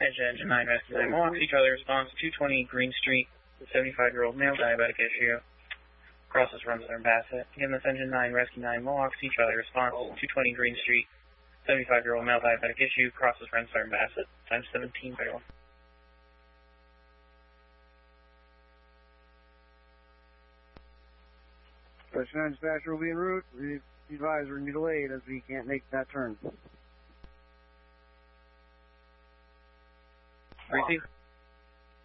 Engine 9, Rescue 9, Mohawk, each other response, 220 Green Street, 75-year-old male, diabetic issue, crosses runs Southern Bassett. Again, this Engine 9, Rescue 9, Mohawk, each other response, 220 Green Street, 75-year-old male, diabetic issue, crosses runs Southern Bassett, times 17, very well. Special dispatcher will be en route. Be advised we're going to be delayed as we can't make that turn. Receive.